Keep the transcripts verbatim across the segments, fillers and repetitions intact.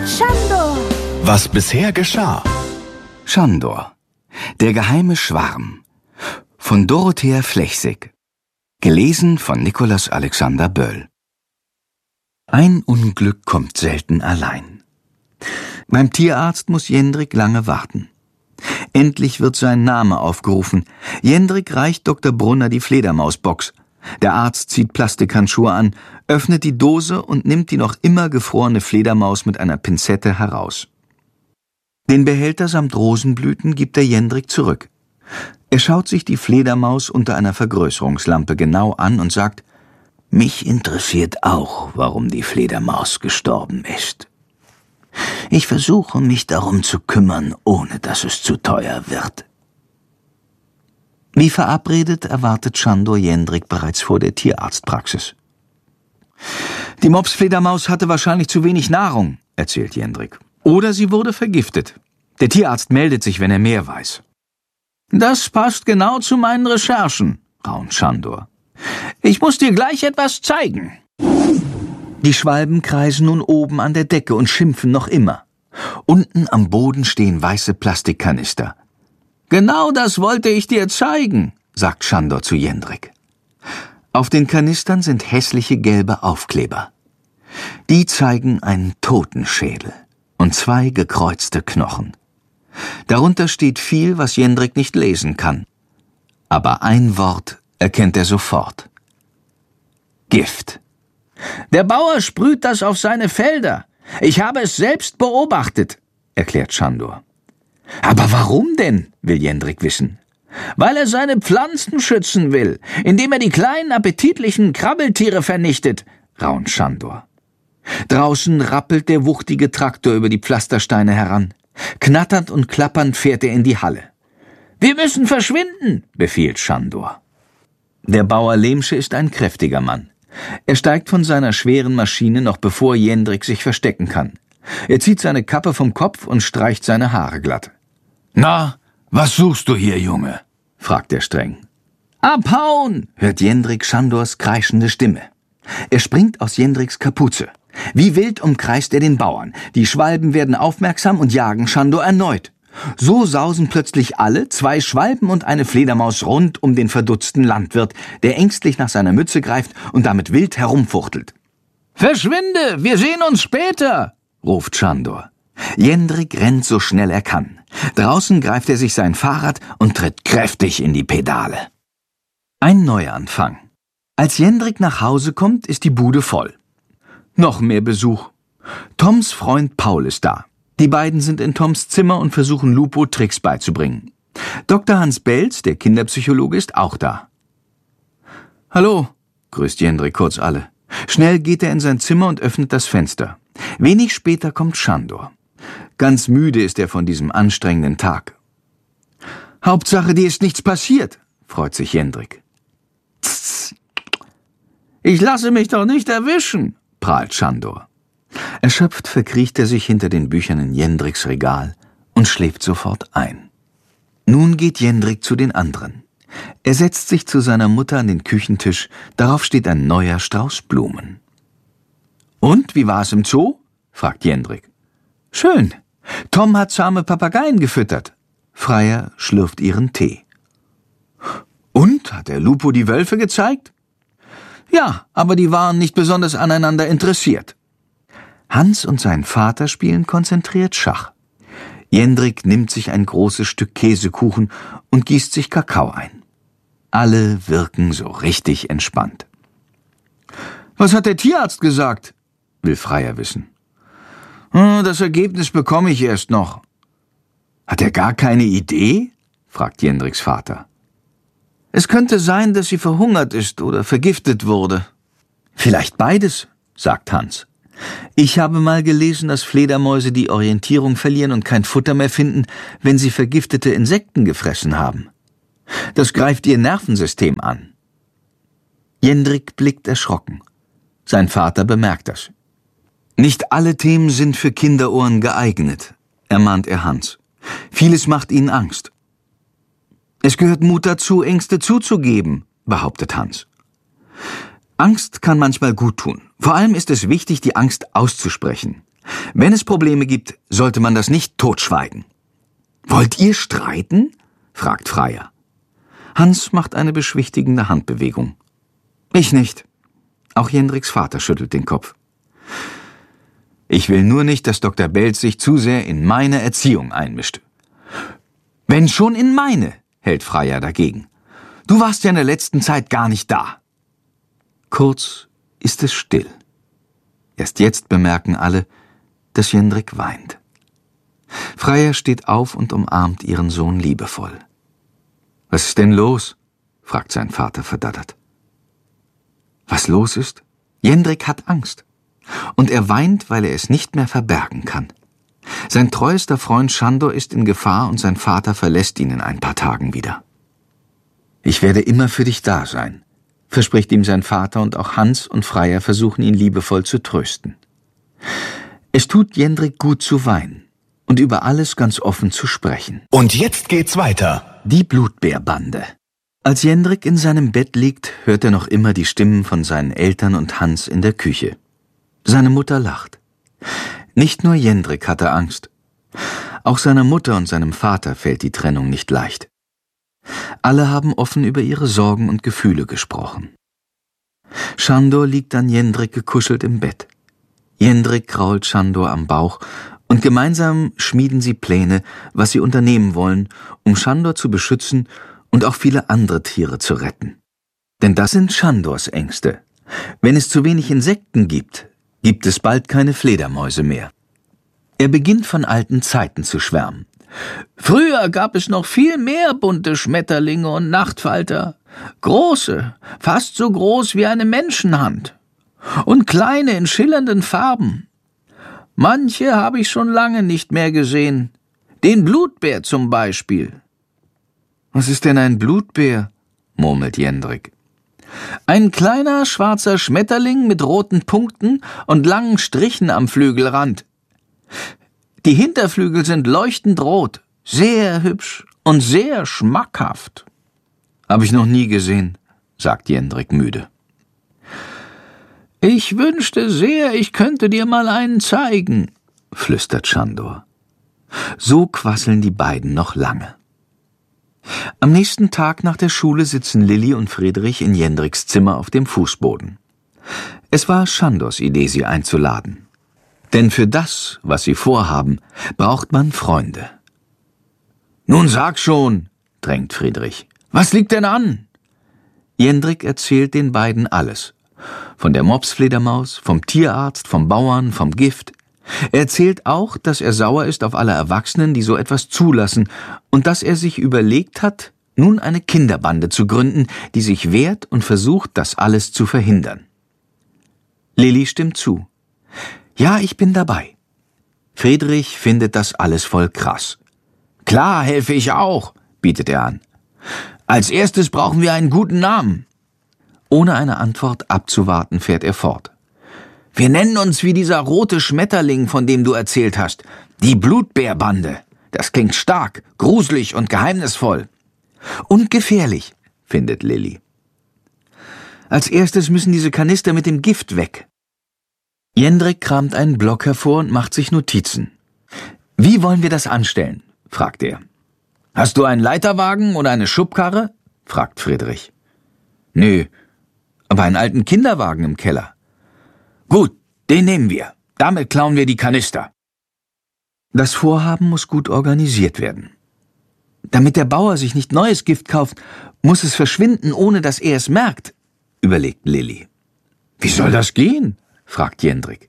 mit Schandor. Was bisher geschah. Schandor, der geheime Schwarm von Dorothea Flechsig. Gelesen von Nikolaus Alexander Böll. Ein Unglück kommt selten allein. Beim Tierarzt muss Jendrik lange warten. Endlich wird sein Name aufgerufen. Jendrik reicht Doktor Brunner die Fledermausbox. Der Arzt zieht Plastikhandschuhe an, öffnet die Dose und nimmt die noch immer gefrorene Fledermaus mit einer Pinzette heraus. Den Behälter samt Rosenblüten gibt er Jendrik zurück. Er schaut sich die Fledermaus unter einer Vergrößerungslampe genau an und sagt: »Mich interessiert auch, warum die Fledermaus gestorben ist. Ich versuche, mich darum zu kümmern, ohne dass es zu teuer wird.« Wie verabredet erwartet Schandor Jendrik bereits vor der Tierarztpraxis. »Die Mopsfledermaus hatte wahrscheinlich zu wenig Nahrung«, erzählt Jendrik. »Oder sie wurde vergiftet. Der Tierarzt meldet sich, wenn er mehr weiß.« »Das passt genau zu meinen Recherchen«, raunt Schandor. »Ich muss dir gleich etwas zeigen.« Die Schwalben kreisen nun oben an der Decke und schimpfen noch immer. Unten am Boden stehen weiße Plastikkanister. »Genau das wollte ich dir zeigen«, sagt Schandor zu Jendrik. Auf den Kanistern sind hässliche gelbe Aufkleber. Die zeigen einen Totenschädel und zwei gekreuzte Knochen. Darunter steht viel, was Jendrik nicht lesen kann. Aber ein Wort erkennt er sofort: Gift. »Der Bauer sprüht das auf seine Felder. Ich habe es selbst beobachtet«, erklärt Schandor. »Aber warum denn?«, will Jendrik wissen. »Weil er seine Pflanzen schützen will, indem er die kleinen appetitlichen Krabbeltiere vernichtet«, raunt Schandor. Draußen rappelt der wuchtige Traktor über die Pflastersteine heran. Knatternd und klappernd fährt er in die Halle. »Wir müssen verschwinden«, befiehlt Schandor. Der Bauer Lehmsche ist ein kräftiger Mann. Er steigt von seiner schweren Maschine, noch bevor Jendrik sich verstecken kann. Er zieht seine Kappe vom Kopf und streicht seine Haare glatt. »Na, was suchst du hier, Junge?« fragt er streng. »Abhauen«, hört Jendrik Schandors kreischende Stimme. Er springt aus Jendriks Kapuze. Wie wild umkreist er den Bauern. Die Schwalben werden aufmerksam und jagen Schandor erneut. So sausen plötzlich alle, zwei Schwalben und eine Fledermaus, rund um den verdutzten Landwirt, der ängstlich nach seiner Mütze greift und damit wild herumfuchtelt. »Verschwinde, wir sehen uns später«, ruft Schandor. Jendrik rennt so schnell er kann. Draußen greift er sich sein Fahrrad und tritt kräftig in die Pedale. Ein Neuanfang. Als Jendrik nach Hause kommt, ist die Bude voll. Noch mehr Besuch. Toms Freund Paul ist da. Die beiden sind in Toms Zimmer und versuchen Lupo Tricks beizubringen. Doktor Hans Belz, der Kinderpsychologe, ist auch da. »Hallo«, grüßt Jendrik kurz alle. Schnell geht er in sein Zimmer und öffnet das Fenster. Wenig später kommt Schandor. Ganz müde ist er von diesem anstrengenden Tag. »Hauptsache, dir ist nichts passiert«, freut sich Jendrik. »Tss, ich lasse mich doch nicht erwischen«, prahlt Schandor. Erschöpft verkriecht er sich hinter den Büchern in Jendriks Regal und schläft sofort ein. Nun geht Jendrik zu den anderen. Er setzt sich zu seiner Mutter an den Küchentisch, darauf steht ein neuer Strauß Blumen. »Und, wie war es im Zoo?« fragt Jendrik. »Schön. Tom hat zahme Papageien gefüttert.« Freier schlürft ihren Tee. »Und, hat der Lupo die Wölfe gezeigt?« »Ja, aber die waren nicht besonders aneinander interessiert.« Hans und sein Vater spielen konzentriert Schach. Jendrik nimmt sich ein großes Stück Käsekuchen und gießt sich Kakao ein. Alle wirken so richtig entspannt. »Was hat der Tierarzt gesagt?« will Freier wissen. »Das Ergebnis bekomme ich erst noch.« »Hat er gar keine Idee?« fragt Jendriks Vater. »Es könnte sein, dass sie verhungert ist oder vergiftet wurde.« »Vielleicht beides«, sagt Hans. »Ich habe mal gelesen, dass Fledermäuse die Orientierung verlieren und kein Futter mehr finden, wenn sie vergiftete Insekten gefressen haben. Das greift ihr Nervensystem an.« Jendrik blickt erschrocken. Sein Vater bemerkt das. »Nicht alle Themen sind für Kinderohren geeignet«, ermahnt er Hans. »Vieles macht ihnen Angst.« »Es gehört Mut dazu, Ängste zuzugeben«, behauptet Hans. »Angst kann manchmal gut tun. Vor allem ist es wichtig, die Angst auszusprechen. Wenn es Probleme gibt, sollte man das nicht totschweigen. »Wollt ihr streiten?« fragt Freier. Hans macht eine beschwichtigende Handbewegung. »Ich nicht.« Auch Jendriks Vater schüttelt den Kopf. »Ich will nur nicht, dass Doktor Belz sich zu sehr in meine Erziehung einmischt.« »Wenn schon in meine«, hält Freier dagegen. »Du warst ja in der letzten Zeit gar nicht da.« Kurz ist es still. Erst jetzt bemerken alle, dass Jendrik weint. Freier steht auf und umarmt ihren Sohn liebevoll. »Was ist denn los?« fragt sein Vater verdattert. Was los ist? Jendrik hat Angst. Und er weint, weil er es nicht mehr verbergen kann. Sein treuester Freund Sándor ist in Gefahr und sein Vater verlässt ihn in ein paar Tagen wieder. »Ich werde immer für dich da sein«, verspricht ihm sein Vater, und auch Hans und Freier versuchen ihn liebevoll zu trösten. Es tut Jendrik gut zu weinen und über alles ganz offen zu sprechen. Und jetzt geht's weiter. Die Blutbärbande. Als Jendrik in seinem Bett liegt, hört er noch immer die Stimmen von seinen Eltern und Hans in der Küche. Seine Mutter lacht. Nicht nur Jendrik hatte Angst. Auch seiner Mutter und seinem Vater fällt die Trennung nicht leicht. Alle haben offen über ihre Sorgen und Gefühle gesprochen. Sándor liegt an Jendrik gekuschelt im Bett. Jendrik krault Sándor am Bauch und gemeinsam schmieden sie Pläne, was sie unternehmen wollen, um Sándor zu beschützen und auch viele andere Tiere zu retten. Denn das sind Sándors Ängste. Wenn es zu wenig Insekten gibt, gibt es bald keine Fledermäuse mehr. Er beginnt von alten Zeiten zu schwärmen. Früher gab es noch viel mehr bunte Schmetterlinge und Nachtfalter. Große, fast so groß wie eine Menschenhand. Und kleine in schillernden Farben. Manche habe ich schon lange nicht mehr gesehen. Den Blutbär zum Beispiel. »Was ist denn ein Blutbär?« murmelt Jendrik. »Ein kleiner, schwarzer Schmetterling mit roten Punkten und langen Strichen am Flügelrand. Die Hinterflügel sind leuchtend rot, sehr hübsch und sehr schmackhaft.« »Hab ich noch nie gesehen«, sagt Jendrik müde. »Ich wünschte sehr, ich könnte dir mal einen zeigen«, flüstert Sándor. So quasseln die beiden noch lange. Am nächsten Tag nach der Schule sitzen Lilli und Friedrich in Jendriks Zimmer auf dem Fußboden. Es war Sándors Idee, sie einzuladen. Denn für das, was sie vorhaben, braucht man Freunde. »Nun sag schon«, drängt Friedrich. »Was liegt denn an?« Jendrik erzählt den beiden alles. Von der Mopsfledermaus, vom Tierarzt, vom Bauern, vom Gift. Er erzählt auch, dass er sauer ist auf alle Erwachsenen, die so etwas zulassen, und dass er sich überlegt hat, nun eine Kinderbande zu gründen, die sich wehrt und versucht, das alles zu verhindern. Lilli stimmt zu. »Ja, ich bin dabei.« Friedrich findet das alles voll krass. »Klar, helfe ich auch«, bietet er an. »Als erstes brauchen wir einen guten Namen.« Ohne eine Antwort abzuwarten, fährt er fort. »Wir nennen uns wie dieser rote Schmetterling, von dem du erzählt hast. Die Blutbärbande. Das klingt stark, gruselig und geheimnisvoll.« »Und gefährlich«, findet Lilli. »Als erstes müssen diese Kanister mit dem Gift weg.« Jendrik kramt einen Block hervor und macht sich Notizen. »Wie wollen wir das anstellen?« fragt er. »Hast du einen Leiterwagen oder eine Schubkarre?« fragt Friedrich. »Nö, aber einen alten Kinderwagen im Keller.« »Gut, den nehmen wir. Damit klauen wir die Kanister.« Das Vorhaben muss gut organisiert werden. Damit der Bauer sich nicht neues Gift kauft, muss es verschwinden, ohne dass er es merkt, überlegt Lilli. »Wie soll das gehen?« fragt Jendrik.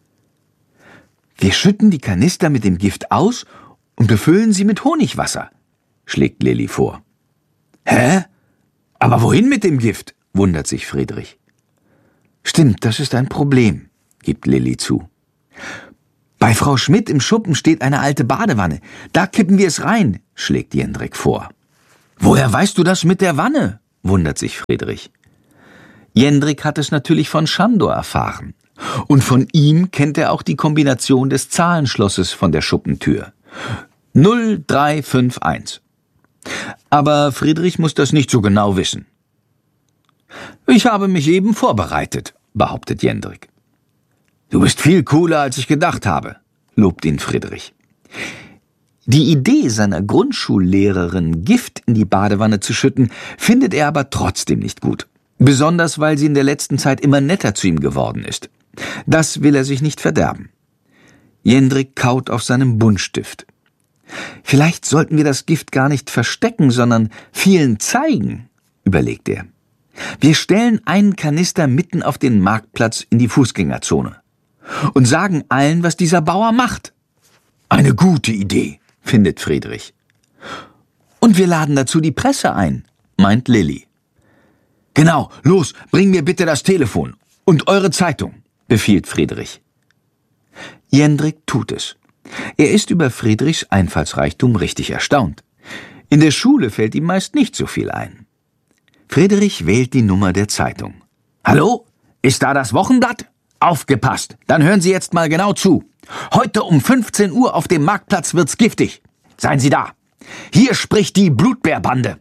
»Wir schütten die Kanister mit dem Gift aus und befüllen sie mit Honigwasser«, schlägt Lilli vor. »Hä? Aber wohin mit dem Gift?« wundert sich Friedrich. »Stimmt, das ist ein Problem«, gibt Lilli zu. »Bei Frau Schmidt im Schuppen steht eine alte Badewanne. Da kippen wir es rein«, schlägt Jendrik vor. »Woher weißt du das mit der Wanne?« wundert sich Friedrich. Jendrik hat es natürlich von Sándor erfahren. Und von ihm kennt er auch die Kombination des Zahlenschlosses von der Schuppentür. null drei fünf eins. Aber Friedrich muss das nicht so genau wissen. »Ich habe mich eben vorbereitet«, behauptet Jendrik. »Du bist viel cooler, als ich gedacht habe«, lobt ihn Friedrich. Die Idee seiner Grundschullehrerin, Gift in die Badewanne zu schütten, findet er aber trotzdem nicht gut. Besonders, weil sie in der letzten Zeit immer netter zu ihm geworden ist. Das will er sich nicht verderben. Jendrik kaut auf seinem Buntstift. »Vielleicht sollten wir das Gift gar nicht verstecken, sondern vielen zeigen«, überlegt er. »Wir stellen einen Kanister mitten auf den Marktplatz in die Fußgängerzone und sagen allen, was dieser Bauer macht.« »Eine gute Idee«, findet Friedrich. »Und wir laden dazu die Presse ein«, meint Lilli. »Genau, los, bring mir bitte das Telefon und eure Zeitung«, befiehlt Friedrich. Jendrik tut es. Er ist über Friedrichs Einfallsreichtum richtig erstaunt. In der Schule fällt ihm meist nicht so viel ein. Friedrich wählt die Nummer der Zeitung. »Hallo? Ist da das Wochenblatt? Aufgepasst, dann hören Sie jetzt mal genau zu. Heute um fünfzehn Uhr auf dem Marktplatz wird's giftig. Seien Sie da. Hier spricht die Blutbärbande.«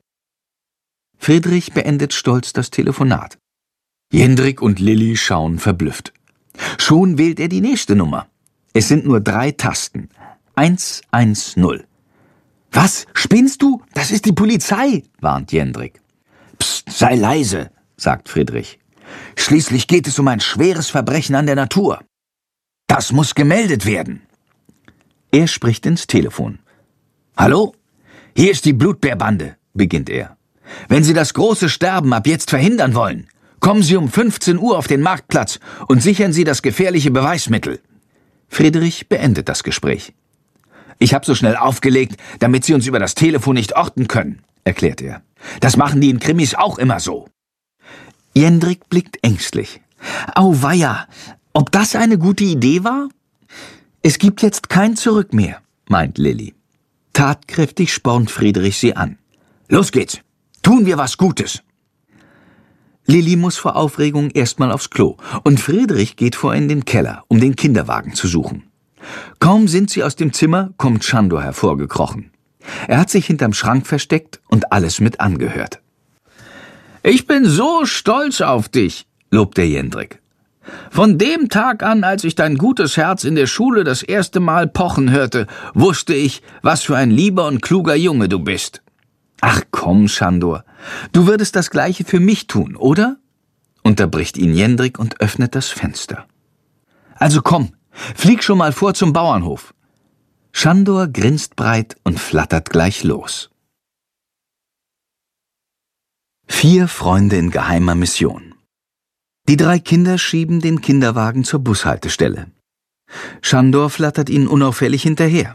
Friedrich beendet stolz das Telefonat. Jendrik und Lilli schauen verblüfft. Schon wählt er die nächste Nummer. Es sind nur drei Tasten. eins eins null. »Was, spinnst du? Das ist die Polizei«, warnt Jendrik. »Psst, sei leise«, sagt Friedrich. »Schließlich geht es um ein schweres Verbrechen an der Natur. Das muss gemeldet werden.« Er spricht ins Telefon. »Hallo? Hier ist die Blutbärbande«, beginnt er. »Wenn Sie das große Sterben ab jetzt verhindern wollen, kommen Sie um fünfzehn Uhr auf den Marktplatz und sichern Sie das gefährliche Beweismittel.« Friedrich beendet das Gespräch. »Ich habe so schnell aufgelegt, damit Sie uns über das Telefon nicht orten können«, erklärt er. »Das machen die in Krimis auch immer so.« Jendrik blickt ängstlich. »Auweia, ob das eine gute Idee war?« »Es gibt jetzt kein Zurück mehr«, meint Lilli. Tatkräftig spornt Friedrich sie an. »Los geht's, tun wir was Gutes.« Lilli muss vor Aufregung erstmal aufs Klo und Friedrich geht vor in den Keller, um den Kinderwagen zu suchen. Kaum sind sie aus dem Zimmer, kommt Sándor hervorgekrochen. Er hat sich hinterm Schrank versteckt und alles mit angehört. »Ich bin so stolz auf dich«, lobt der Jendrik. »Von dem Tag an, als ich dein gutes Herz in der Schule das erste Mal pochen hörte, wusste ich, was für ein lieber und kluger Junge du bist.« »Ach komm, Sándor, du würdest das Gleiche für mich tun, oder?« unterbricht ihn Jendrik und öffnet das Fenster. »Also komm, flieg schon mal vor zum Bauernhof.« Sándor grinst breit und flattert gleich los. Vier Freunde in geheimer Mission. Die drei Kinder schieben den Kinderwagen zur Bushaltestelle. Sándor flattert ihnen unauffällig hinterher.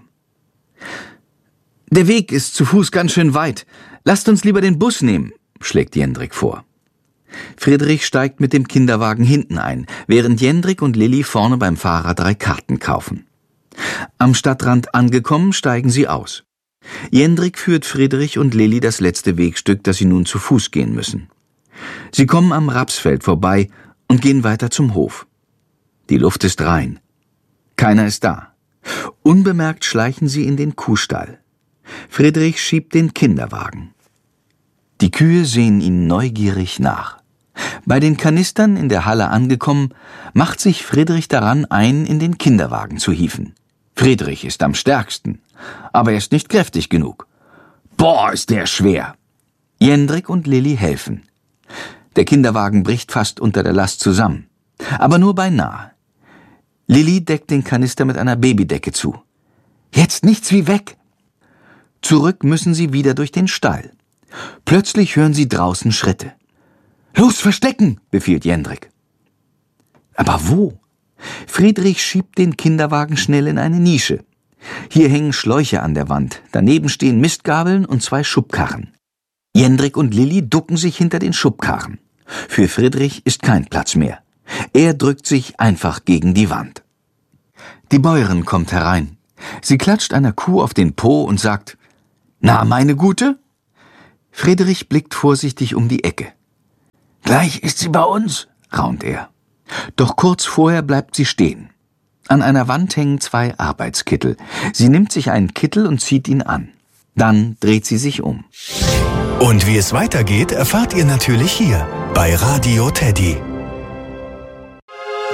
»Der Weg ist zu Fuß ganz schön weit. Lasst uns lieber den Bus nehmen«, schlägt Jendrik vor. Friedrich steigt mit dem Kinderwagen hinten ein, während Jendrik und Lilli vorne beim Fahrer drei Karten kaufen. Am Stadtrand angekommen, steigen sie aus. Jendrik führt Friedrich und Lilli das letzte Wegstück, das sie nun zu Fuß gehen müssen. Sie kommen am Rapsfeld vorbei und gehen weiter zum Hof. Die Luft ist rein. Keiner ist da. Unbemerkt schleichen sie in den Kuhstall. Friedrich schiebt den Kinderwagen. Die Kühe sehen ihnen neugierig nach. Bei den Kanistern in der Halle angekommen, macht sich Friedrich daran, einen in den Kinderwagen zu hieven. Friedrich ist am stärksten, aber er ist nicht kräftig genug. »Boah, ist der schwer!« Jendrik und Lilli helfen. Der Kinderwagen bricht fast unter der Last zusammen, aber nur beinahe. Lilli deckt den Kanister mit einer Babydecke zu. »Jetzt nichts wie weg!« Zurück müssen sie wieder durch den Stall. Plötzlich hören sie draußen Schritte. »Los, verstecken«, befiehlt Jendrik. Aber wo? Friedrich schiebt den Kinderwagen schnell in eine Nische. Hier hängen Schläuche an der Wand, daneben stehen Mistgabeln und zwei Schubkarren. Jendrik und Lilli ducken sich hinter den Schubkarren. Für Friedrich ist kein Platz mehr. Er drückt sich einfach gegen die Wand. Die Bäuerin kommt herein. Sie klatscht einer Kuh auf den Po und sagt: »Na, meine Gute?« Friedrich blickt vorsichtig um die Ecke. »Gleich ist sie bei uns«, raunt er. Doch kurz vorher bleibt sie stehen. An einer Wand hängen zwei Arbeitskittel. Sie nimmt sich einen Kittel und zieht ihn an. Dann dreht sie sich um. Und wie es weitergeht, erfahrt ihr natürlich hier bei Radio Teddy.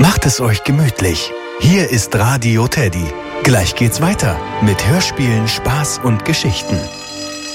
Macht es euch gemütlich. Hier ist Radio Teddy. Gleich geht's weiter mit Hörspielen, Spaß und Geschichten.